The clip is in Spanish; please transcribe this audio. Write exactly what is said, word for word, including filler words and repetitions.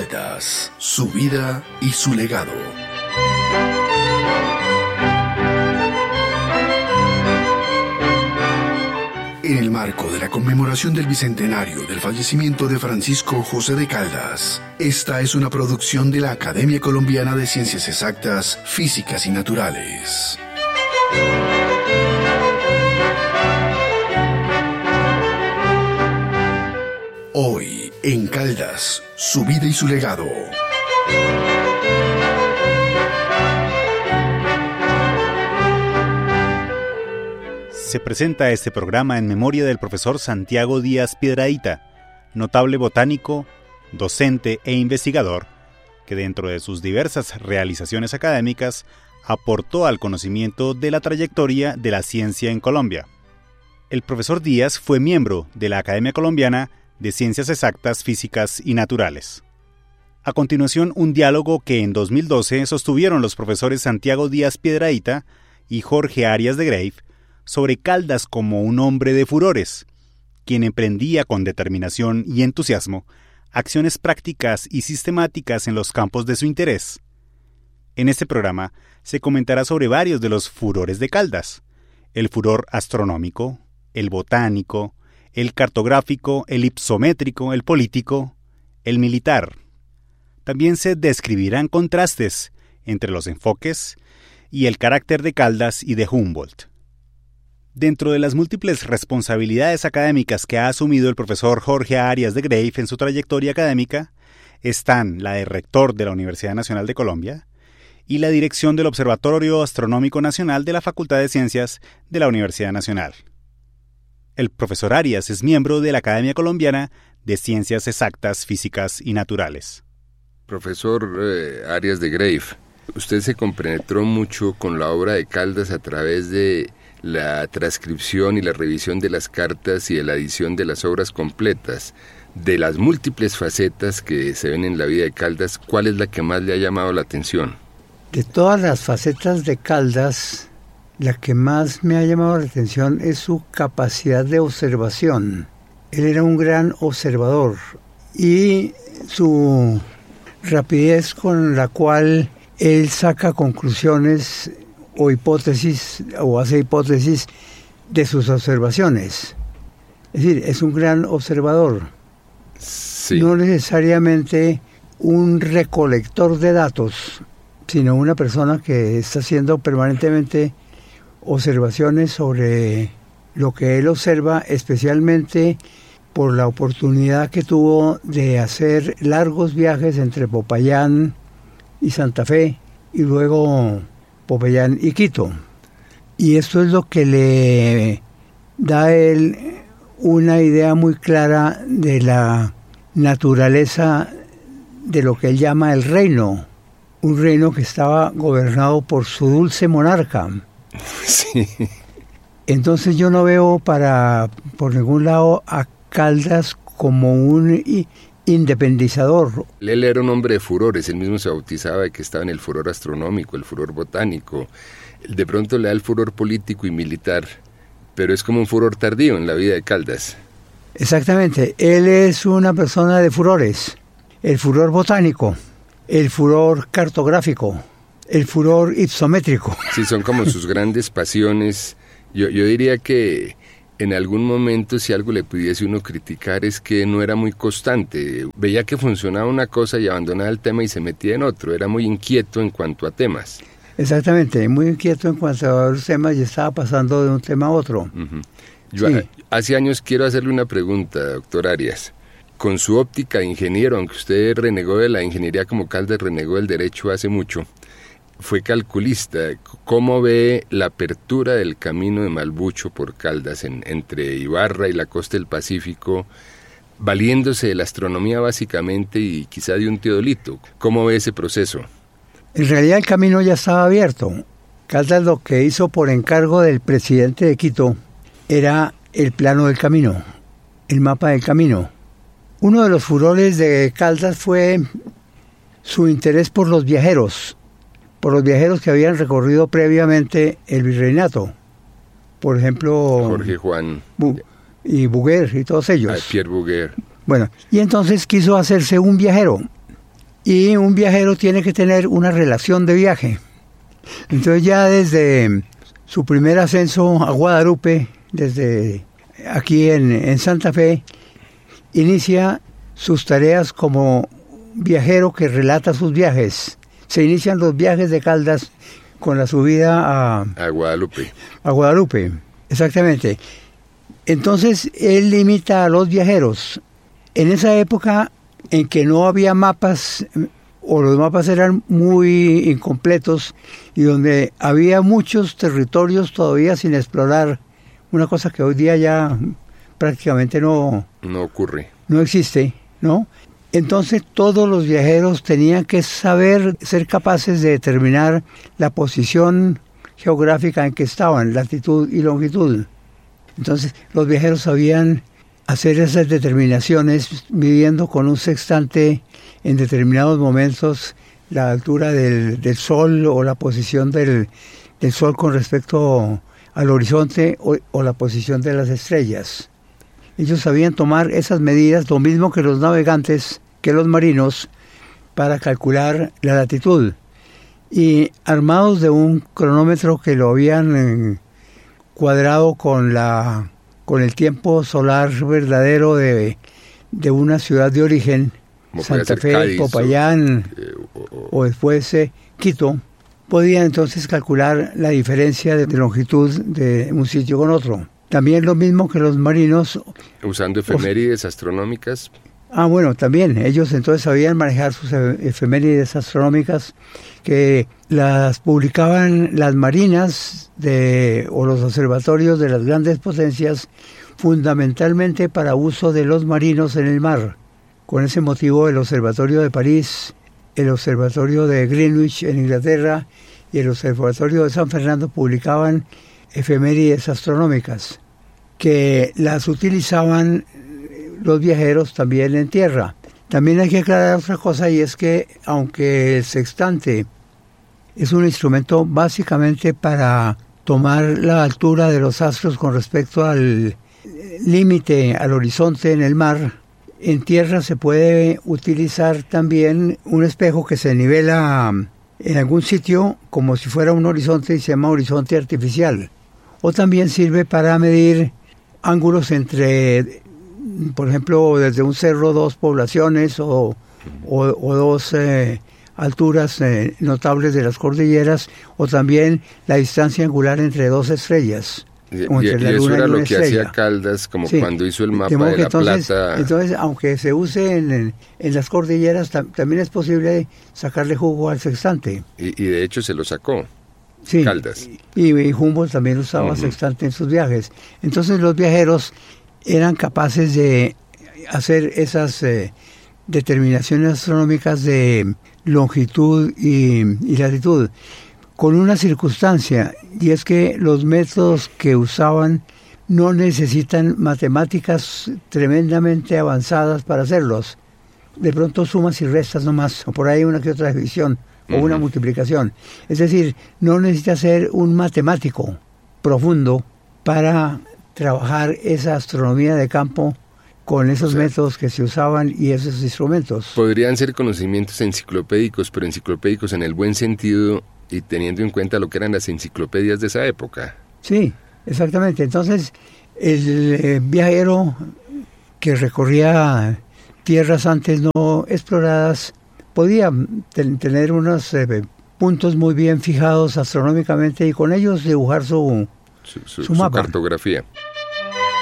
Caldas, su vida y su legado. En el marco de la conmemoración del bicentenario del fallecimiento de Francisco José de Caldas, esta es una producción de la Academia Colombiana de Ciencias Exactas, Físicas y Naturales. Hoy, en Caldas, su vida y su legado. Se presenta este programa en memoria del profesor Santiago Díaz Piedrahita, notable botánico, docente e investigador, que dentro de sus diversas realizaciones académicas aportó al conocimiento de la trayectoria de la ciencia en Colombia. El profesor Díaz fue miembro de la Academia Colombiana de Ciencias Exactas, Físicas y Naturales. A continuación, un diálogo que en dos mil doce sostuvieron los profesores Santiago Díaz Piedrahita y Jorge Arias de Greiff sobre Caldas como un hombre de furores, quien emprendía con determinación y entusiasmo acciones prácticas y sistemáticas en los campos de su interés. En este programa se comentará sobre varios de los furores de Caldas: el furor astronómico, el botánico, el cartográfico, el ipsométrico, el político, el militar. También se describirán contrastes entre los enfoques y el carácter de Caldas y de Humboldt. Dentro de las múltiples responsabilidades académicas que ha asumido el profesor Jorge Arias de Greiff en su trayectoria académica, están la de rector de la Universidad Nacional de Colombia y la dirección del Observatorio Astronómico Nacional de la Facultad de Ciencias de la Universidad Nacional. El profesor Arias es miembro de la Academia Colombiana de Ciencias Exactas, Físicas y Naturales. Profesor eh, Arias de Greiff, usted se compenetró mucho con la obra de Caldas a través de la transcripción y la revisión de las cartas y de la edición de las obras completas. De las múltiples facetas que se ven en la vida de Caldas, ¿cuál es la que más le ha llamado la atención? De todas las facetas de Caldas, la que más me ha llamado la atención es su capacidad de observación. Él era un gran observador y su rapidez con la cual él saca conclusiones o hipótesis, o hace hipótesis de sus observaciones. Es decir, es un gran observador. Sí. No necesariamente un recolector de datos, sino una persona que está haciendo permanentemente observaciones sobre lo que él observa, especialmente por la oportunidad que tuvo de hacer largos viajes entre Popayán y Santa Fe, y luego Popayán y Quito. Y esto es lo que le da a él una idea muy clara de la naturaleza de lo que él llama el reino, un reino que estaba gobernado por su dulce monarca. Sí. Entonces yo no veo para por ningún lado a Caldas como un independizador. Él era un hombre de furores, él mismo se bautizaba de que estaba en el furor astronómico, el furor botánico. De pronto le da el furor político y militar, pero es como un furor tardío en la vida de Caldas. Exactamente, él es una persona de furores. El furor botánico, el furor cartográfico, el furor ipsométrico. Sí, son como sus grandes pasiones. Yo, yo diría que en algún momento, si algo le pudiese uno criticar, es que no era muy constante. Veía que funcionaba una cosa y abandonaba el tema y se metía en otro. Era muy inquieto en cuanto a temas. Exactamente, muy inquieto en cuanto a los temas y estaba pasando de un tema a otro. Uh-huh. Yo sí. Hace años quiero hacerle una pregunta, doctor Arias. Con su óptica de ingeniero, aunque usted renegó de la ingeniería como Caldas renegó del derecho hace mucho, fue calculista. ¿Cómo ve la apertura del camino de Malbucho por Caldas en, entre Ibarra y la costa del Pacífico, valiéndose de la astronomía básicamente y quizá de un teodolito? ¿Cómo ve ese proceso? En realidad el camino ya estaba abierto. Caldas lo que hizo por encargo del presidente de Quito era el plano del camino, el mapa del camino. Uno de los furores de Caldas fue su interés por los viajeros, por los viajeros que habían recorrido previamente el virreinato. Por ejemplo, Jorge Juan Bu- y Bouguer y todos ellos. Ah, Pierre Bouguer. Bueno, y entonces quiso hacerse un viajero y un viajero tiene que tener una relación de viaje. Entonces ya desde su primer ascenso a Guadalupe, desde aquí en, en Santa Fe, inicia sus tareas como viajero que relata sus viajes. Se inician los viajes de Caldas con la subida a, a Guadalupe. A Guadalupe, exactamente. Entonces él imita a los viajeros. En esa época en que no había mapas, o los mapas eran muy incompletos, y donde había muchos territorios todavía sin explorar, una cosa que hoy día ya prácticamente no, no ocurre. No existe, ¿no? Entonces todos los viajeros tenían que saber, ser capaces de determinar la posición geográfica en que estaban, latitud y longitud. Entonces los viajeros sabían hacer esas determinaciones midiendo con un sextante en determinados momentos la altura del, del sol o la posición del, del sol con respecto al horizonte o, o la posición de las estrellas. Ellos sabían tomar esas medidas, lo mismo que los navegantes, que los marinos, para calcular la latitud. Y armados de un cronómetro que lo habían eh, cuadrado con la con el tiempo solar verdadero de, de una ciudad de origen, Santa Fe, Cádiz, Popayán o, eh, o, o, o después eh, Quito, podían entonces calcular la diferencia de, de longitud de un sitio con otro. También lo mismo que los marinos. Usando efemérides o, astronómicas. Ah, bueno, también. Ellos entonces sabían manejar sus efemérides astronómicas que las publicaban las marinas de, o los observatorios de las grandes potencias, fundamentalmente para uso de los marinos en el mar. Con ese motivo el Observatorio de París, el Observatorio de Greenwich en Inglaterra y el Observatorio de San Fernando publicaban efemérides astronómicas que las utilizaban los viajeros también en tierra. También hay que aclarar otra cosa, y es que aunque el sextante es un instrumento básicamente para tomar la altura de los astros con respecto al límite, al horizonte en el mar, en tierra se puede utilizar también un espejo que se nivela en algún sitio como si fuera un horizonte y se llama horizonte artificial. O también sirve para medir ángulos entre, por ejemplo, desde un cerro, dos poblaciones o, o, o dos eh, alturas eh, notables de las cordilleras, o también la distancia angular entre dos estrellas. Y, y, y eso era lo que hacía Caldas, como sí, cuando hizo el mapa de, de la entonces, Plata. Entonces, aunque se use en, en, en las cordilleras, tam, también es posible sacarle jugo al sextante. Y, y de hecho se lo sacó. Sí, Caldas. Y, y Humboldt también usaba uh-huh. sextante en sus viajes. Entonces los viajeros eran capaces de hacer esas eh, determinaciones astronómicas de longitud y, y latitud, con una circunstancia, y es que los métodos que usaban no necesitan matemáticas tremendamente avanzadas para hacerlos. De pronto sumas y restas nomás, o por ahí una que otra división, o una uh-huh. multiplicación. Es decir, no necesita ser un matemático profundo para trabajar esa astronomía de campo con esos o sea, métodos que se usaban y esos instrumentos. Podrían ser conocimientos enciclopédicos, pero enciclopédicos en el buen sentido y teniendo en cuenta lo que eran las enciclopedias de esa época. Sí, exactamente. Entonces, el eh, viajero que recorría tierras antes no exploradas podía ten, tener unos eh, puntos muy bien fijados astronómicamente y con ellos dibujar su, su, su, su mapa. Su cartografía.